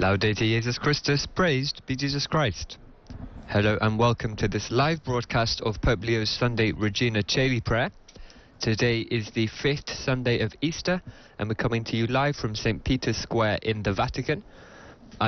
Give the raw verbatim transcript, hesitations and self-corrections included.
Laudate Jesus Christus, praised be Jesus Christ. Hello and welcome to this live broadcast of Pope Leo's Sunday Regina Caeli prayer. Today is the fifth Sunday of Easter and we're coming to you live from Saint Peter's Square in the Vatican,